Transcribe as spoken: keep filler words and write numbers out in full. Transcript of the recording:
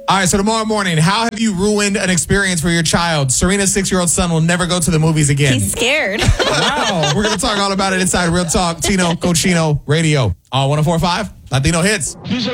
All right, so tomorrow morning, how have you ruined an experience for your child? Serena's six-year-old son will never go to the movies again. He's scared. Wow. We're going to talk all about it inside Real Talk, Tino Cochino Radio. On one oh four point five, Latino Hits.